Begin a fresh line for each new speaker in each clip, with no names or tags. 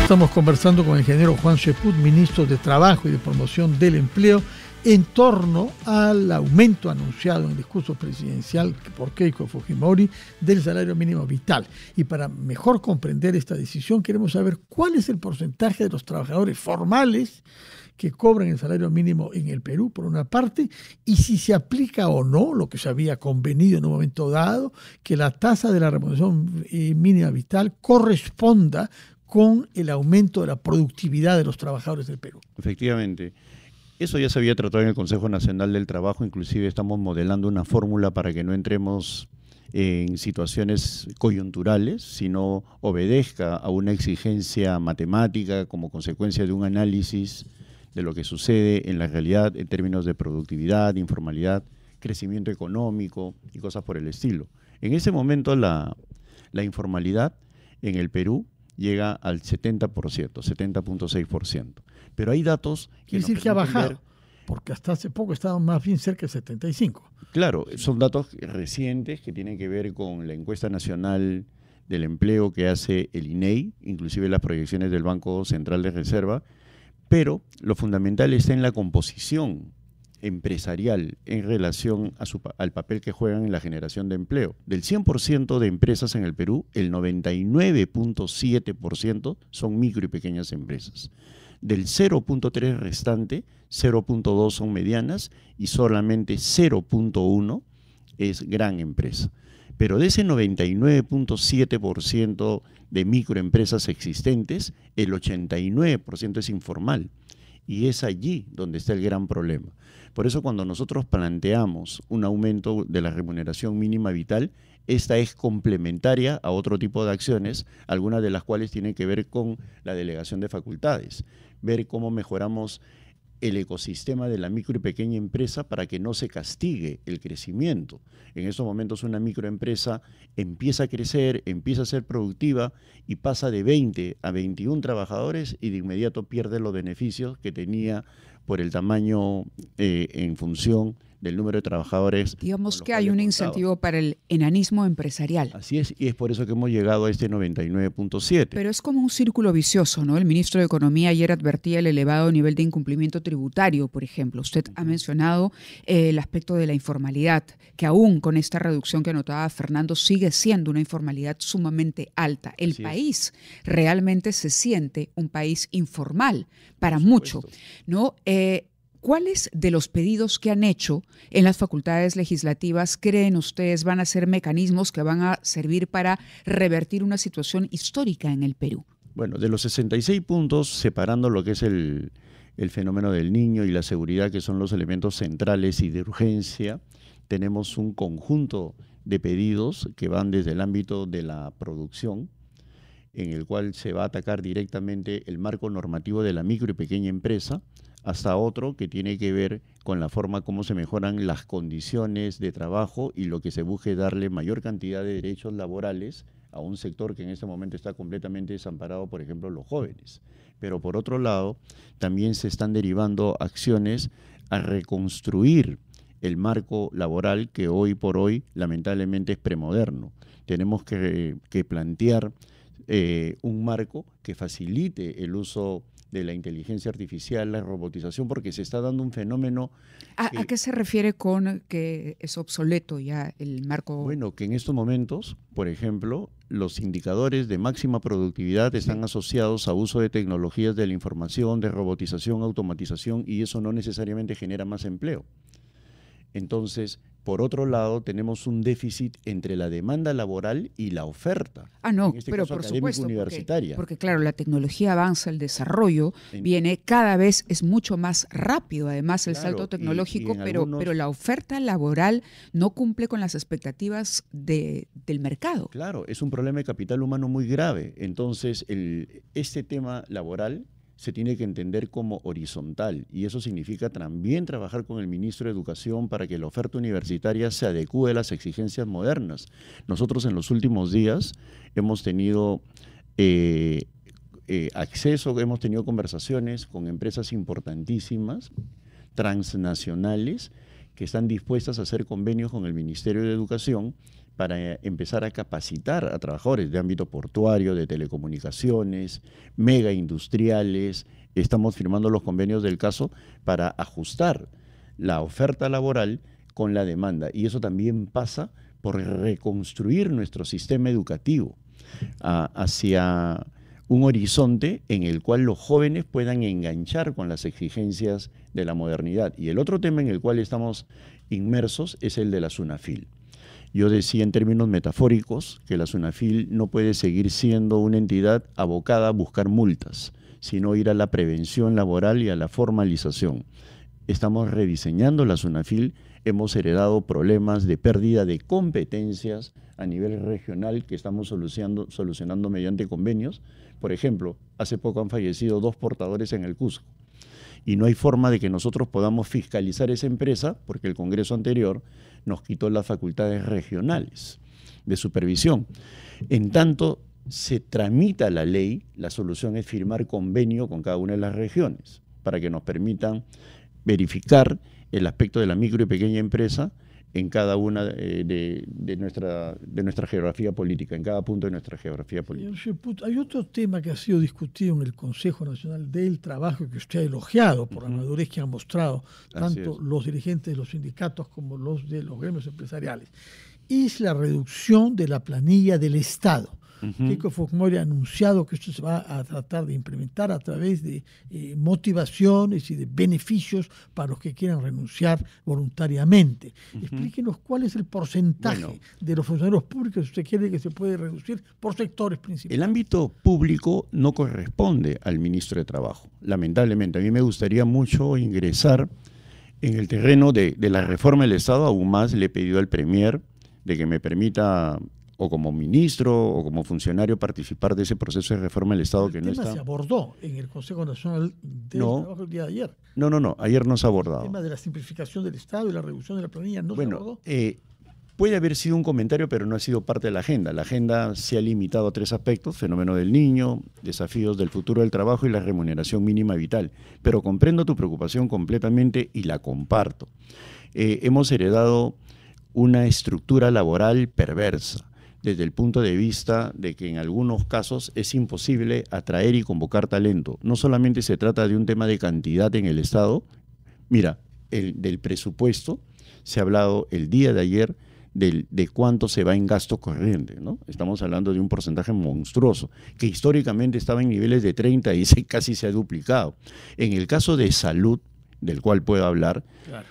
Estamos conversando con el ingeniero Juan Cheput, ministro de Trabajo y de Promoción del Empleo, en torno al aumento anunciado en el discurso presidencial por Keiko Fujimori del salario mínimo vital. Y para mejor comprender esta decisión, queremos saber cuál es el porcentaje de los trabajadores formales que cobran el salario mínimo en el Perú, por una parte, y si se aplica o no lo que se había convenido en un momento dado, que la tasa de la remuneración mínima vital corresponda con el aumento de la productividad de los trabajadores del Perú.
Efectivamente. Eso ya se había tratado en el Consejo Nacional del Trabajo, inclusive estamos modelando una fórmula para que no entremos en situaciones coyunturales, sino obedezca a una exigencia matemática como consecuencia de un análisis de lo que sucede en la realidad en términos de productividad, informalidad, crecimiento económico y cosas por el estilo. En ese momento la informalidad en el Perú llega al 70%, 70.6%. Pero hay datos que
quiere decir que ha bajado, porque hasta hace poco estaba más bien cerca del 75%.
Claro, son datos recientes que tienen que ver con la encuesta nacional del empleo que hace el INEI, inclusive las proyecciones del Banco Central de Reserva, pero lo fundamental está en la composición empresarial en relación al papel que juegan en la generación de empleo. Del 100% de empresas en el Perú, el 99.7% son micro y pequeñas empresas. Del 0.3 restante, 0.2 son medianas y solamente 0.1 es gran empresa. Pero de ese 99.7% de microempresas existentes, el 89% es informal. Y es allí donde está el gran problema. Por eso cuando nosotros planteamos un aumento de la remuneración mínima vital, esta es complementaria a otro tipo de acciones, algunas de las cuales tienen que ver con la delegación de facultades, ver cómo mejoramos el ecosistema de la micro y pequeña empresa para que no se castigue el crecimiento. En estos momentos una microempresa empieza a crecer, empieza a ser productiva y pasa de 20 a 21 trabajadores y de inmediato pierde los beneficios que tenía por el tamaño en función del número de trabajadores.
Digamos que hay un incentivo para el enanismo empresarial.
Así es, y es por eso que hemos llegado a este 99.7.
Pero es como un círculo vicioso, ¿no? El ministro de Economía ayer advertía el elevado nivel de incumplimiento tributario, por ejemplo. Usted ha mencionado el aspecto de la informalidad, que aún con esta reducción que anotaba Fernando sigue siendo una informalidad sumamente alta. El país realmente se siente un país informal para mucho, ¿no? ¿Cuáles de los pedidos que han hecho en las facultades legislativas creen ustedes van a ser mecanismos que van a servir para revertir una situación histórica en el Perú?
Bueno, de los 66 puntos, separando lo que es el fenómeno del niño y la seguridad, que son los elementos centrales y de urgencia, tenemos un conjunto de pedidos que van desde el ámbito de la producción, en el cual se va a atacar directamente el marco normativo de la micro y pequeña empresa, hasta otro que tiene que ver con la forma como se mejoran las condiciones de trabajo y lo que se busque darle mayor cantidad de derechos laborales a un sector que en este momento está completamente desamparado, por ejemplo, los jóvenes. Pero por otro lado, también se están derivando acciones a reconstruir el marco laboral que hoy por hoy lamentablemente es premoderno. Tenemos que plantear un marco que facilite el uso de la inteligencia artificial, la robotización, porque se está dando un fenómeno.
¿A qué se refiere con que es obsoleto ya el marco?
Bueno, que en estos momentos, por ejemplo, los indicadores de máxima productividad están asociados a uso de tecnologías de la información, de robotización, automatización, y eso no necesariamente genera más empleo. Entonces, por otro lado, tenemos un déficit entre la demanda laboral y la oferta.
No,
en este
pero
caso
por supuesto,
universitaria.
porque claro, la tecnología avanza, el desarrollo viene cada vez, es mucho más rápido, además el salto tecnológico, pero la oferta laboral no cumple con las expectativas del mercado.
Claro, es un problema de capital humano muy grave. Entonces, este tema laboral se tiene que entender como horizontal y eso significa también trabajar con el ministro de Educación para que la oferta universitaria se adecúe a las exigencias modernas. Nosotros en los últimos días hemos tenido hemos tenido conversaciones con empresas importantísimas, transnacionales, que están dispuestas a hacer convenios con el Ministerio de Educación para empezar a capacitar a trabajadores de ámbito portuario, de telecomunicaciones, mega industriales. Estamos firmando los convenios del caso para ajustar la oferta laboral con la demanda. Y eso también pasa por reconstruir nuestro sistema educativo hacia un horizonte en el cual los jóvenes puedan enganchar con las exigencias de la modernidad. Y el otro tema en el cual estamos inmersos es el de la SUNAFIL. Yo decía en términos metafóricos que la SUNAFIL no puede seguir siendo una entidad abocada a buscar multas, sino ir a la prevención laboral y a la formalización. Estamos rediseñando la SUNAFIL, hemos heredado problemas de pérdida de competencias a nivel regional que estamos solucionando mediante convenios. Por ejemplo, hace poco han fallecido 2 portadores en el Cusco y no hay forma de que nosotros podamos fiscalizar esa empresa porque el Congreso anterior nos quitó las facultades regionales de supervisión. En tanto se tramita la ley, la solución es firmar convenio con cada una de las regiones para que nos permitan verificar el aspecto de la micro y pequeña empresa en cada una de nuestra geografía política, en cada punto de nuestra geografía política.
Señor Cheput, hay otro tema que ha sido discutido en el Consejo Nacional del Trabajo que usted ha elogiado por la madurez que han mostrado tanto los dirigentes de los sindicatos como los de los gremios empresariales. Es la reducción de la planilla del Estado. Keiko Fujimori ha anunciado que esto se va a tratar de implementar a través de motivaciones y de beneficios para los que quieran renunciar voluntariamente. Explíquenos cuál es el porcentaje de los funcionarios públicos que usted quiere que se puede reducir por sectores principales.
El ámbito público no corresponde al ministro de Trabajo, lamentablemente. A mí me gustaría mucho ingresar en el terreno de la reforma del Estado. Aún más le he pedido al Premier de que me permita o como ministro o como funcionario participar de ese proceso de reforma del Estado que no está.
El tema se abordó en el Consejo Nacional del Trabajo el día de ayer.
No, ayer no se ha abordado.
El tema de la simplificación del Estado y la reducción de la planilla no se abordó.
Puede haber sido un comentario, pero no ha sido parte de la agenda. La agenda se ha limitado a 3 aspectos: fenómeno del niño, desafíos del futuro del trabajo y la remuneración mínima vital. Pero comprendo tu preocupación completamente y la comparto. Hemos heredado una estructura laboral perversa, desde el punto de vista de que en algunos casos es imposible atraer y convocar talento. No solamente se trata de un tema de cantidad en el Estado. Mira, del presupuesto se ha hablado el día de ayer de cuánto se va en gasto corriente, ¿no? Estamos hablando de un porcentaje monstruoso, que históricamente estaba en niveles de 30 y casi se ha duplicado. En el caso de salud, del cual puedo hablar, claro,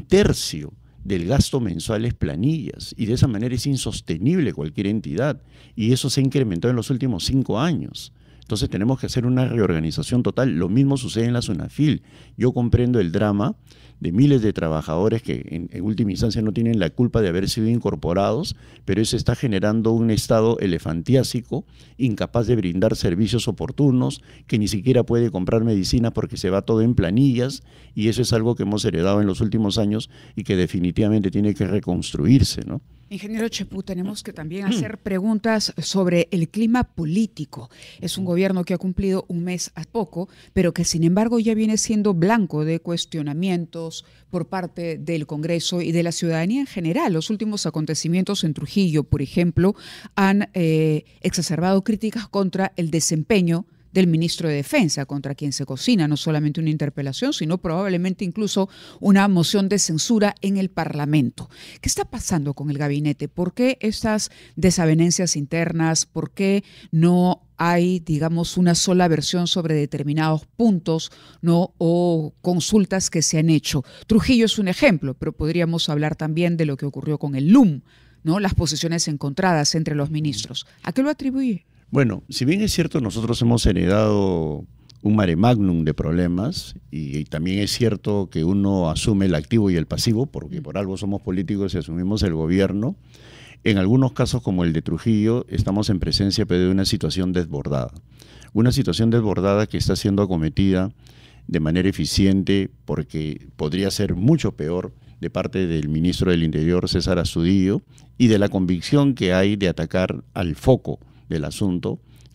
1/3 del gasto mensual es planillas, y de esa manera es insostenible cualquier entidad, y eso se ha incrementado en los últimos 5 años. Entonces tenemos que hacer una reorganización total. Lo mismo sucede en la SUNAFIL. Yo comprendo el drama de miles de trabajadores que en última instancia no tienen la culpa de haber sido incorporados, pero eso está generando un estado elefantiásico, incapaz de brindar servicios oportunos, que ni siquiera puede comprar medicina porque se va todo en planillas, y eso es algo que hemos heredado en los últimos años y que definitivamente tiene que reconstruirse, ¿no?
Ingeniero Cheput, tenemos que también hacer preguntas sobre el clima político. Es un gobierno que ha cumplido un mes a poco, pero que sin embargo ya viene siendo blanco de cuestionamientos por parte del Congreso y de la ciudadanía en general. Los últimos acontecimientos en Trujillo, por ejemplo, han exacerbado críticas contra el desempeño del ministro de Defensa, contra quien se cocina no solamente una interpelación, sino probablemente incluso una moción de censura en el Parlamento. ¿Qué está pasando con el gabinete? ¿Por qué estas desavenencias internas? ¿Por qué no hay, digamos, una sola versión sobre determinados puntos, ¿no? O consultas que se han hecho? Trujillo es un ejemplo, pero podríamos hablar también de lo que ocurrió con el LUM, ¿no? Las posiciones encontradas entre los ministros. ¿A qué lo atribuye?
Bueno, si bien es cierto, nosotros hemos heredado un mare magnum de problemas, y también es cierto que uno asume el activo y el pasivo, porque por algo somos políticos y asumimos el gobierno. En algunos casos, como el de Trujillo, estamos en presencia de una situación desbordada. Una situación desbordada que está siendo acometida de manera eficiente, porque podría ser mucho peor, de parte del ministro del Interior, César Astudillo, y de la convicción que hay de atacar al foco del asunto,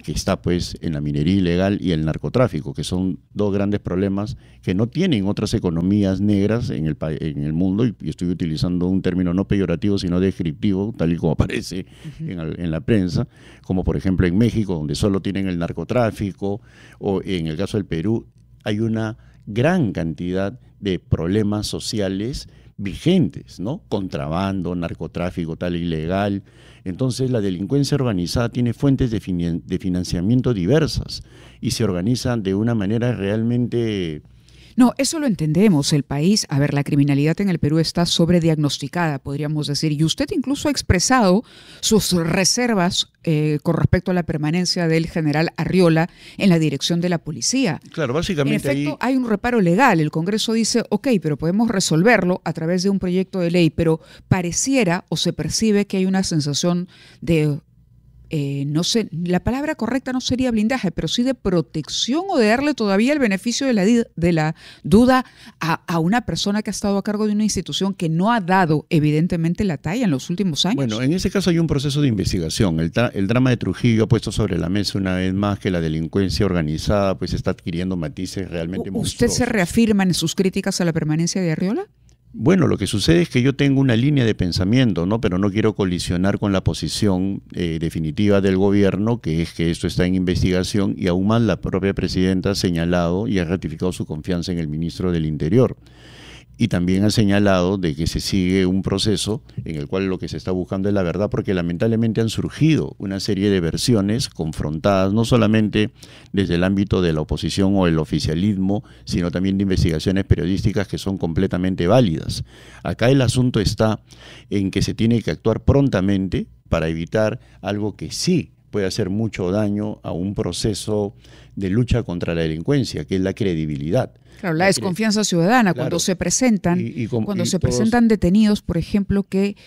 que está pues en la minería ilegal y el narcotráfico, que son dos grandes problemas que no tienen otras economías negras en el mundo, y estoy utilizando un término no peyorativo sino descriptivo, tal y como aparece en la prensa, como por ejemplo en México, donde solo tienen el narcotráfico, o en el caso del Perú hay una gran cantidad de problemas sociales vigentes, ¿no? Contrabando, narcotráfico tal ilegal. Entonces la delincuencia organizada tiene fuentes de financiamiento diversas y se organizan de una manera realmente...
No, eso lo entendemos. El país, a ver, la criminalidad en el Perú está sobrediagnosticada, podríamos decir, y usted incluso ha expresado sus reservas con respecto a la permanencia del general Arriola en la dirección de la policía.
Claro, básicamente
en efecto, hay un reparo legal. El Congreso dice, ok, pero podemos resolverlo a través de un proyecto de ley, pero pareciera o se percibe que hay una sensación de... no sé, la palabra correcta no sería blindaje, pero sí de protección o de darle todavía el beneficio de la duda a una persona que ha estado a cargo de una institución que no ha dado evidentemente la talla en los últimos años.
Bueno, en ese caso hay un proceso de investigación. El drama de Trujillo ha puesto sobre la mesa una vez más que la delincuencia organizada pues está adquiriendo matices realmente monstruosos.
¿Usted se reafirma en sus críticas a la permanencia de Arriola?
Bueno, lo que sucede es que yo tengo una línea de pensamiento, ¿no? Pero no quiero colisionar con la posición definitiva del gobierno, que es que esto está en investigación, y aún más la propia presidenta ha señalado y ha ratificado su confianza en el ministro del Interior. Y también ha señalado de que se sigue un proceso en el cual lo que se está buscando es la verdad, porque lamentablemente han surgido una serie de versiones confrontadas, no solamente desde el ámbito de la oposición o el oficialismo, sino también de investigaciones periodísticas que son completamente válidas. Acá el asunto está en que se tiene que actuar prontamente para evitar algo que sí puede hacer mucho daño a un proceso de lucha contra la delincuencia, que es la credibilidad.
Claro, la desconfianza ciudadana, claro, cuando se presentan, presentan detenidos, por ejemplo, que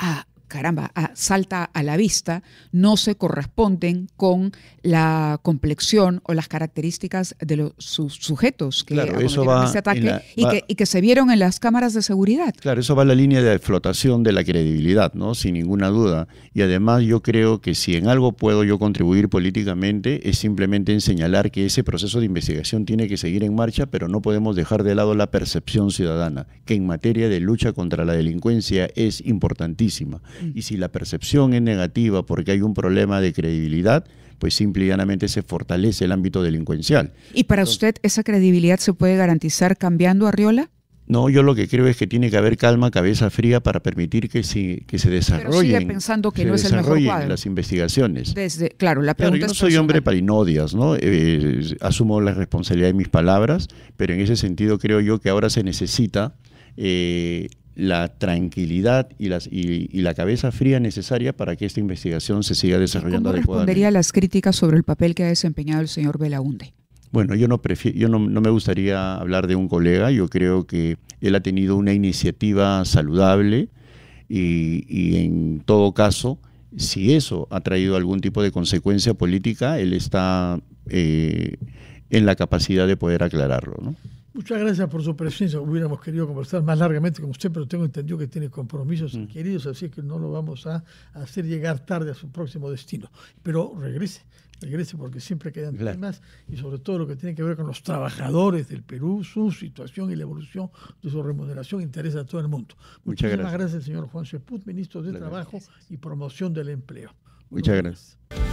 salta a la vista, no se corresponden con la complexión o las características de los sujetos que acometieron este ataque y que se vieron en las cámaras de seguridad.
Claro, eso va a la línea de flotación de la credibilidad, ¿no? Sin ninguna duda. Y además yo creo que si en algo puedo yo contribuir políticamente es simplemente en señalar que ese proceso de investigación tiene que seguir en marcha, pero no podemos dejar de lado la percepción ciudadana, que en materia de lucha contra la delincuencia es importantísima. Y si la percepción es negativa porque hay un problema de credibilidad, pues simple y llanamente se fortalece el ámbito delincuencial.
¿Y para usted esa credibilidad se puede garantizar cambiando a Arriola?
No, yo lo que creo es que tiene que haber calma, cabeza fría para permitir que se desarrollen. Pero
sigue pensando que no es el mejor cuadro.
Las investigaciones.
Claro, la pregunta
yo no soy hombre para inodias, ¿no? Asumo la responsabilidad de mis palabras, pero en ese sentido creo yo que ahora se necesita la tranquilidad y la cabeza fría necesaria para que esta investigación se siga desarrollando adecuadamente.
¿Cómo respondería a las críticas sobre el papel que ha desempeñado el señor Belaúnde?
Bueno, yo no me gustaría hablar de un colega. Yo creo que él ha tenido una iniciativa saludable y en todo caso, si eso ha traído algún tipo de consecuencia política, él está en la capacidad de poder aclararlo, ¿no?
Muchas gracias por su presencia. Hubiéramos querido conversar más largamente con usted, pero tengo entendido que tiene compromisos adquiridos, así que no lo vamos a hacer llegar tarde a su próximo destino. Pero regrese porque siempre quedan temas y sobre todo lo que tiene que ver con los trabajadores del Perú, su situación y la evolución de su remuneración interesa a todo el mundo. Muchas gracias, señor Juan Cheput, ministro de Trabajo y Promoción del Empleo.
Muchas gracias.